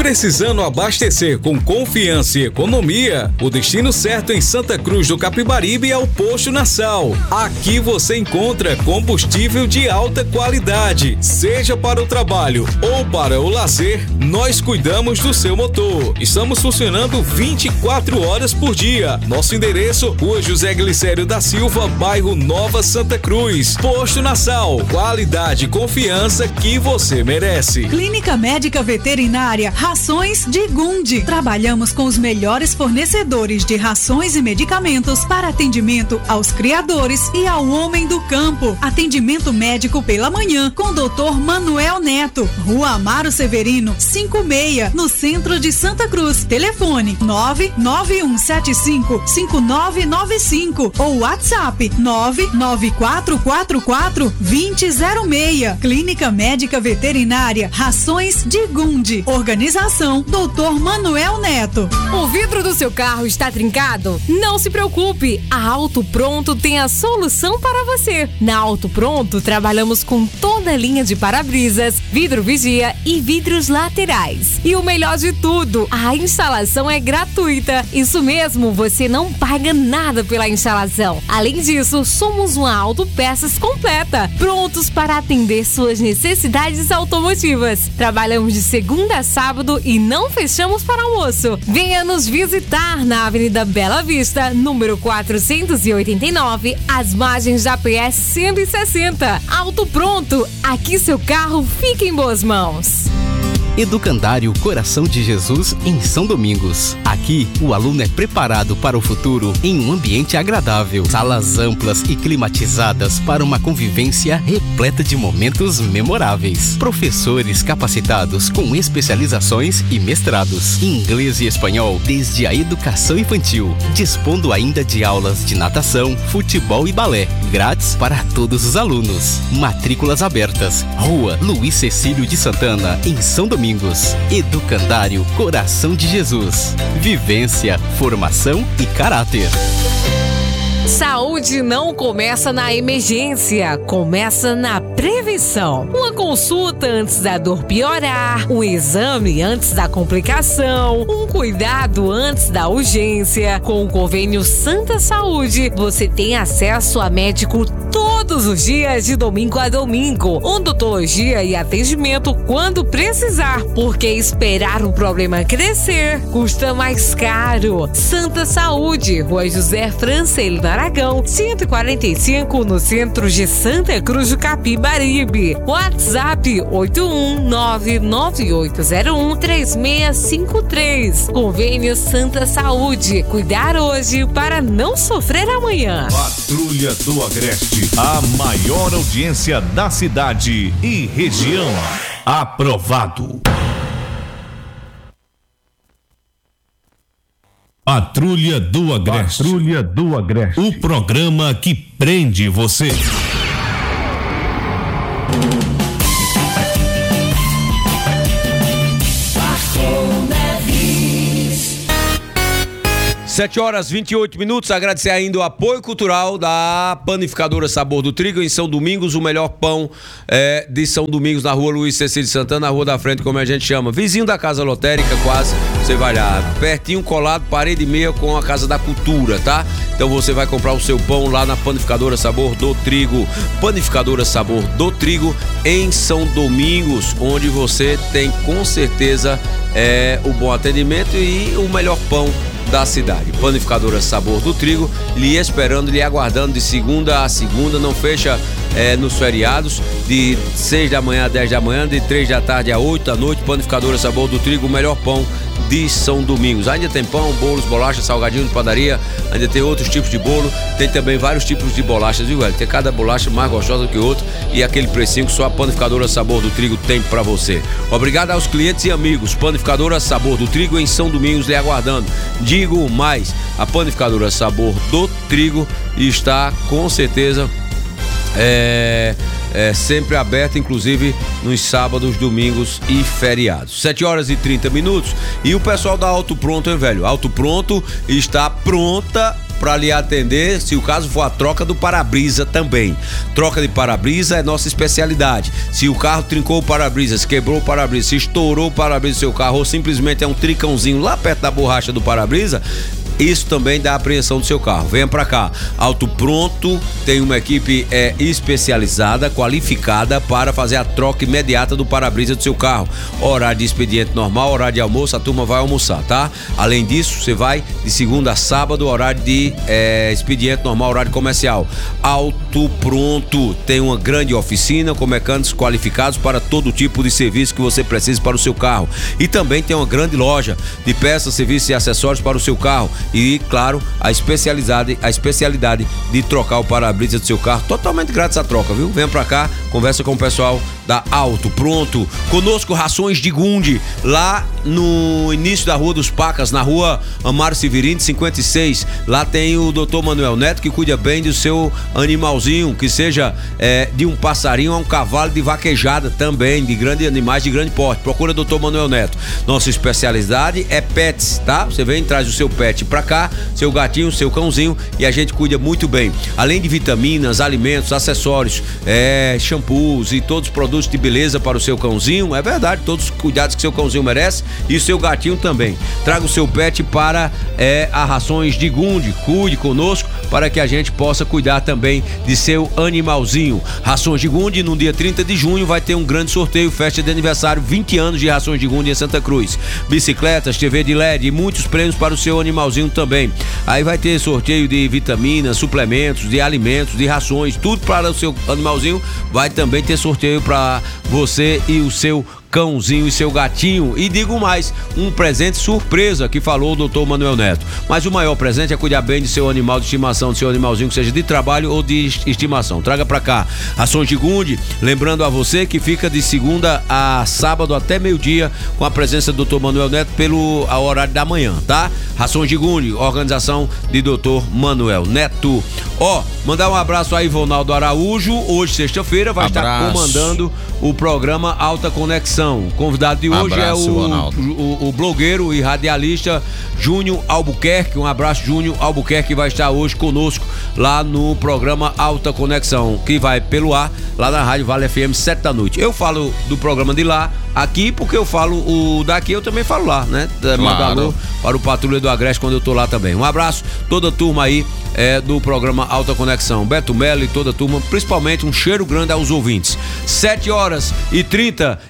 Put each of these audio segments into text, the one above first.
Precisando abastecer com confiança e economia? O destino certo em Santa Cruz do Capibaribe é o Posto Nassau. Aqui você encontra combustível de alta qualidade. Seja para o trabalho ou para o lazer, nós cuidamos do seu motor. Estamos funcionando 24 horas por dia. Nosso endereço, Rua José Glicério da Silva, bairro Nova Santa Cruz. Posto Nassau, qualidade e confiança que você merece. Clínica Médica Veterinária Rações de Gundi. Trabalhamos com os melhores fornecedores de rações e medicamentos para atendimento aos criadores e ao homem do campo. Atendimento médico pela manhã com Dr. Manuel Neto. Rua Amaro Severino, 56, no centro de Santa Cruz. Telefone 991755995 ou WhatsApp 994442006. Clínica Médica Veterinária Rações de Gundi. Organização Dr. Manuel Neto. O vidro do seu carro está trincado? Não se preocupe, a Auto Pronto tem a solução para você. Na Auto Pronto trabalhamos com toda a linha de para-brisas, vidro vigia e vidros laterais. E o melhor de tudo, a instalação é gratuita. Isso mesmo, você não paga nada pela instalação. Além disso, somos uma autopeças completa, prontos para atender suas necessidades automotivas. Trabalhamos de segunda a sábado e não fechamos para almoço. Venha nos visitar na Avenida Bela Vista, número 489, às margens da PS 160. Auto Pronto, aqui seu carro fica em boas mãos. Educandário Coração de Jesus em São Domingos. Aqui, o aluno é preparado para o futuro em um ambiente agradável. Salas amplas e climatizadas para uma convivência repleta de momentos memoráveis. Professores capacitados com especializações e mestrados em inglês e espanhol desde a educação infantil, dispondo ainda de aulas de natação, futebol e balé, grátis para todos os alunos. Matrículas abertas. Rua Luiz Cecílio de Santana, em São Domingos. Educandário Coração de Jesus. Vivência, formação e caráter. Saúde não começa na emergência, começa na prevenção. Uma consulta antes da dor piorar, um exame antes da complicação, um cuidado antes da urgência. Com o convênio Santa Saúde, você tem acesso a médico todos os dias, de domingo a domingo, odontologia e atendimento quando precisar, porque esperar o problema crescer custa mais caro. Santa Saúde, Rua José Francelino Aragão, 145, no centro de Santa Cruz do Capibaribe. WhatsApp 81998013653. Convênio Santa Saúde. Cuidar hoje para não sofrer amanhã. Patrulha do Agreste, a maior audiência da cidade e região. Aprovado. Patrulha do Agreste. Patrulha do Agreste. O programa que prende você. Sete horas 28 minutos. Agradecer ainda o apoio cultural da Panificadora Sabor do Trigo em São Domingos, o melhor pão de São Domingos, na Rua Luiz Cecílio de Santana, na Rua da Frente, como a gente chama, vizinho da Casa Lotérica, quase. Você vai lá, pertinho, colado, parede e meia com a Casa da Cultura, tá? Então você vai comprar o seu pão lá na Panificadora Sabor do Trigo. Panificadora Sabor do Trigo em São Domingos, onde você tem com certeza o bom atendimento e o melhor pão da cidade. Panificadora Sabor do Trigo, lhe esperando, lhe aguardando de segunda a segunda, não fecha nos feriados, de 6 da manhã a 10 da manhã, de 3 da tarde a 8 da noite. Panificadora Sabor do Trigo, o melhor pão de São Domingos. Ainda tem pão, bolos, bolachas, salgadinhos de padaria, ainda tem outros tipos de bolo, tem também vários tipos de bolachas, viu, velho? Tem cada bolacha mais gostosa do que o outro e aquele precinho que só a Panificadora Sabor do Trigo tem pra você. Obrigado aos clientes e amigos. Panificadora Sabor do Trigo em São Domingos, lhe aguardando. Digo mais, a Panificadora Sabor do Trigo está com certeza sempre aberta, inclusive nos sábados, domingos e feriados. 7 horas e 30 minutos. E o pessoal da Auto Pronto, hein, velho? Auto Pronto está pronta para lhe atender, se o caso for a troca do para-brisa também. Troca de para-brisa é nossa especialidade. Se o carro trincou o para-brisa, se quebrou o para-brisa, se estourou o para-brisa do seu carro ou simplesmente é um trincãozinho lá perto da borracha do para-brisa, isso também dá apreensão do seu carro. Venha pra cá. Auto Pronto tem uma equipe especializada, qualificada para fazer a troca imediata do para-brisa do seu carro. Horário de expediente normal, horário de almoço, a turma vai almoçar, tá? Além disso, você vai de segunda a sábado, horário de expediente normal, horário comercial. Auto Pronto tem uma grande oficina com mecânicos qualificados para todo tipo de serviço que você precisa para o seu carro. E também tem uma grande loja de peças, serviços e acessórios para o seu carro. E, claro, a especialidade de trocar o para-brisa do seu carro, totalmente grátis a troca, viu? Venha pra cá, conversa com o pessoal da Auto Pronto. Conosco, Rações de Gundi, lá no início da Rua dos Pacas, na Rua Amaro Severino 56. Lá tem o Dr. Manuel Neto, que cuida bem do seu animalzinho, que seja de um passarinho a um cavalo de vaquejada também, de grandes animais de grande porte. Procura Dr. Manuel Neto. Nossa especialidade é pets, tá? Você vem, traz o seu pet pra cá, seu gatinho, seu cãozinho, e a gente cuida muito bem. Além de vitaminas, alimentos, acessórios, shampoos e todos os produtos de beleza para o seu cãozinho, é verdade, todos os cuidados que seu cãozinho merece, e o seu gatinho também. Traga o seu pet para a Rações de Gundi. Cuide conosco para que a gente possa cuidar também de seu animalzinho. Rações de Gundi, no dia 30 de junho vai ter um grande sorteio, festa de aniversário, 20 anos de Rações de Gundi em Santa Cruz. Bicicletas, TV de LED e muitos prêmios para o seu animalzinho também. Aí vai ter sorteio de vitaminas, suplementos, de alimentos, de rações, tudo para o seu animalzinho. Vai também ter sorteio para você e o seu cãozinho e seu gatinho. E digo mais, um presente surpresa que falou o Dr. Manuel Neto. Mas o maior presente é cuidar bem de seu animal de estimação, de seu animalzinho, que seja de trabalho ou de estimação. Traga pra cá Rações de Gundi, lembrando a você que fica de segunda a sábado até meio-dia com a presença do Dr. Manuel Neto pelo horário da manhã, tá? Rações de Gundi, organização de Dr. Manuel Neto. Mandar um abraço a Ivonaldo Araújo, hoje sexta-feira vai estar comandando o programa Alta Conexão. O convidado de hoje é o blogueiro e radialista Júnior Albuquerque. Um abraço, Júnior Albuquerque, que vai estar hoje conosco lá no programa Alta Conexão, que vai pelo ar lá na Rádio Vale FM 7 da noite. Eu falo do programa de lá aqui porque eu falo o daqui, eu também falo lá, né? Manda alô para o Patrulha do Agreste quando eu tô lá também. Um abraço, toda a turma aí do programa Alta Conexão, Beto Melo e toda a turma, principalmente um cheiro grande aos ouvintes. 7h32,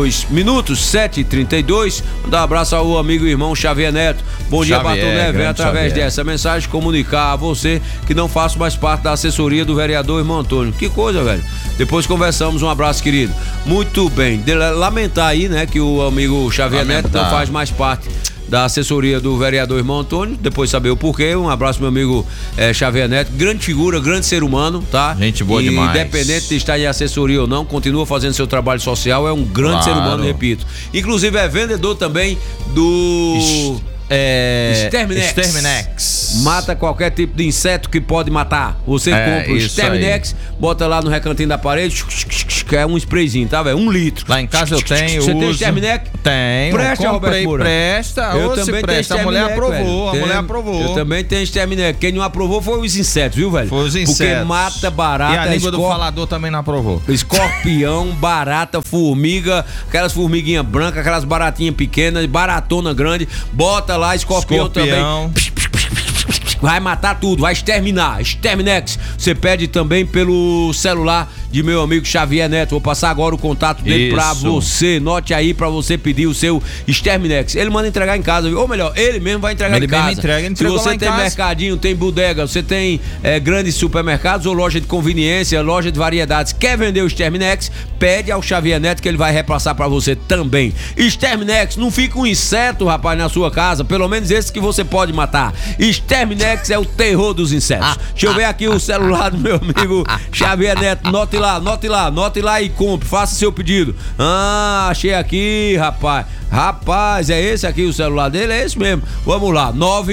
7h32. Mandar um abraço ao amigo e irmão Xavier Neto. Bom dia, Batoné. Vem através dessa mensagem comunicar a você que não faço mais parte da assessoria do vereador irmão Antônio. Que coisa, velho. Depois conversamos, um abraço, querido. Muito bem. Lamentar aí, né, que o amigo Xavier Neto não faz mais parte da assessoria do vereador irmão Antônio, depois saber o porquê. Um abraço, meu amigo Xavier Neto, grande figura, grande ser humano, tá? Gente boa demais. Independente de estar em assessoria ou não, continua fazendo seu trabalho social, é um grande ser humano, repito. Inclusive é vendedor também do Exterminex. Mata qualquer tipo de inseto que pode matar. Você compra o Exterminex, bota lá no recantinho da parede, que é um sprayzinho, tá, velho? 1 litro. Lá em casa eu tenho. Você tem Exterminex? Tenho. Presta, comprei, presta. Eu também presta. A mulher aprovou, a mulher aprovou. Eu também tenho Exterminex. Quem não aprovou foi os insetos, viu, velho? Foi os insetos. Porque mata barata. E a língua do falador também não aprovou. Escorpião, barata, formiga, aquelas formiguinhas brancas, aquelas baratinhas pequenas, baratona grande. Bota lá, escorpião também. Vai matar tudo, vai exterminar. Exterminex. Você pede também pelo celular de meu amigo Xavier Neto. Vou passar agora o contato dele pra você. Note aí pra você pedir o seu Exterminex. Ele manda entregar em casa, ou melhor, ele mesmo vai entregar em casa. Se você tem mercadinho, tem bodega, você tem grandes supermercados ou loja de conveniência, loja de variedades, quer vender o Exterminex, pede ao Xavier Neto que ele vai repassar pra você também. Exterminex, não fica um inseto, rapaz, na sua casa, pelo menos esse que você pode matar. Exterminex é o terror dos insetos. Deixa eu ver aqui o celular do meu amigo Xavier Neto. Note lá e compre, faça seu pedido. Achei aqui, rapaz. Rapaz, é esse aqui o celular dele? É esse mesmo. Vamos lá,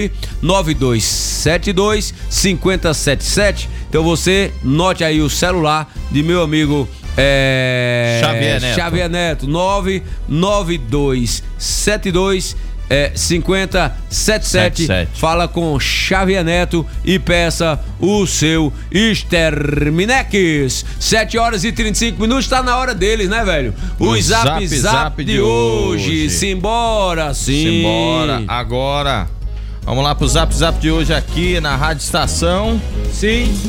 992725077. Então você note aí o celular de meu amigo Xavier Neto. 99272 5077. Fala com Xavier Neto e peça o seu Sterminex. 7h35, tá na hora deles, né, velho? O Zap de hoje. Simbora, sim. Simbora. Agora, vamos lá pro Zap de hoje aqui na Rádio Estação. Sim.